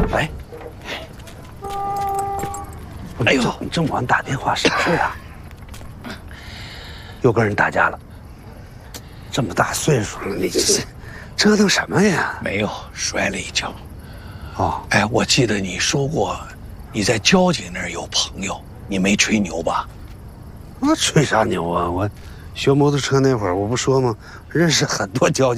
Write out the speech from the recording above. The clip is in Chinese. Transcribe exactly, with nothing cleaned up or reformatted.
喂，哎呦，你这么晚打电话啥事啊？又跟人打架了？这么大岁数了，你这折腾什么呀？ 没有，摔了一跤。 哦， 哎，我记得你说过，你在交警那儿有朋友，你没吹牛吧？ 我吹啥牛啊？我学摩托车那会儿，我不说吗？认识很多交警。